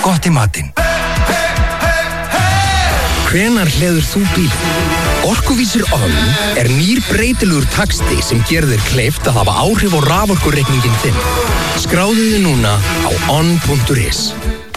gott í matinn. Hvenær hleður þú bílinn? Orkuvísir On er nýr breytilegur taxti sem gerir þér kleift að hafa áhrif á raforkureikningin þinn. Skráðu þig núna á on.is.